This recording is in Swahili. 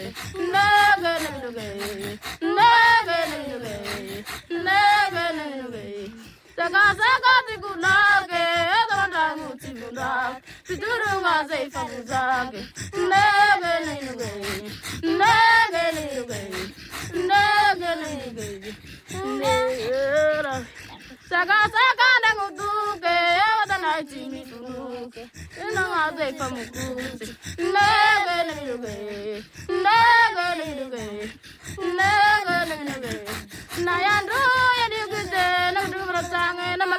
Saka nanguduke, wadana jimi duke. Ina ngaze pamukusi. Nega. Nayandu ya digute, nagdu meratange,